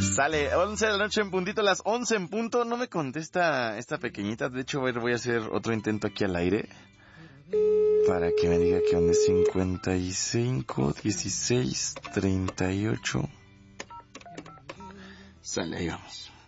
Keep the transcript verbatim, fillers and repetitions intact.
Sale, once de la noche en puntito, las once en punto. No me contesta esta pequeñita. De hecho, voy a hacer otro intento aquí al aire para que me diga que onda es cincuenta y cinco, dieciséis, treinta y ocho. Sale, ahí vamos.